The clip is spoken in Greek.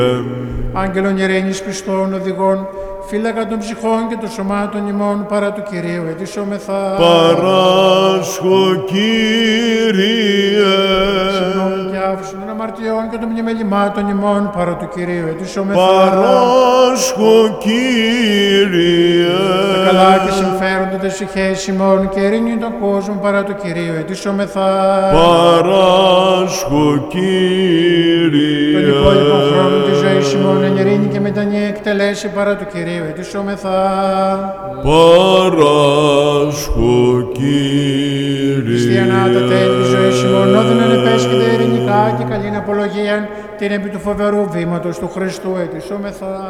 Άγγελον ειρήνης πιστών οδηγών, φύλακα των ψυχών και των σωμάτων ημών, παρά του Κυρίου ετήσομεθα. Παράσχω, Κύριε. Συγγνώμη και άφηση των αμαρτιών και των μνημελημάτων ημών, παρά του Κυρίου ετήσομεθα. Παράσχω, Κύριε. Τα καλά και συμφέροντα της ψυχής ημών και ειρήνη των κόσμων, παρά του Κυρίου ετήσομεθα. Παράσχω, Κύριε. Τον υπόλοιπο χρόνο της ζωής ημών εν ειρήνη και μετανία εκτελέσει, παρά του Κυρίου ετήσομεθα. Παράσχω, Κύριε. Χριστιανά τα τέλη της ζωής ημών, όδεν ανεπέσχεται ειρηνικά και καλήν απολογίαν την επί του φοβερού βήματος του Χριστού ετήσομεθα.